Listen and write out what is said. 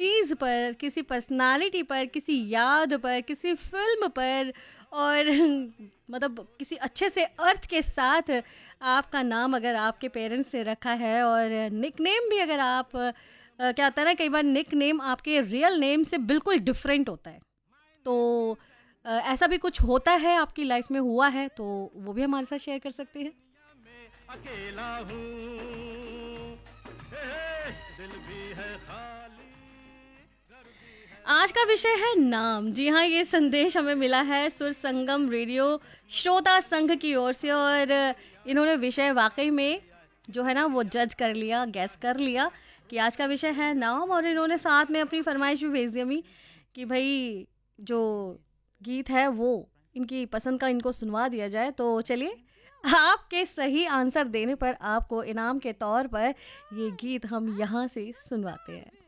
चीज़ पर, किसी पर्सनालिटी पर, किसी याद पर, किसी फ़िल्म पर और मतलब किसी अच्छे से अर्थ के साथ आपका नाम अगर आपके पेरेंट्स ने रखा है और निकनेम भी अगर आप क्या होता है ना, कई बार निकनेम आपके रियल नेम से बिल्कुल डिफरेंट होता है। तो ऐसा भी कुछ होता है, आपकी लाइफ़ में हुआ है, तो वो भी हमारे साथ शेयर कर सकते हैं। अकेला हूँ, दिल भी है खाली, घर भी है। आज का विषय है नाम। जी हाँ, ये संदेश हमें मिला है सुर संगम रेडियो श्रोता संघ की ओर से और इन्होंने विषय वाकई में जो है ना वो जज कर लिया, गैस कर लिया कि आज का विषय है नाम और इन्होंने साथ में अपनी फरमाइश भी भेज दी हमें कि भाई जो गीत है वो इनकी पसंद का इनको सुनवा दिया जाए। तो चलिए, आपके सही आंसर देने पर आपको इनाम के तौर पर ये गीत हम यहाँ से सुनवाते हैं।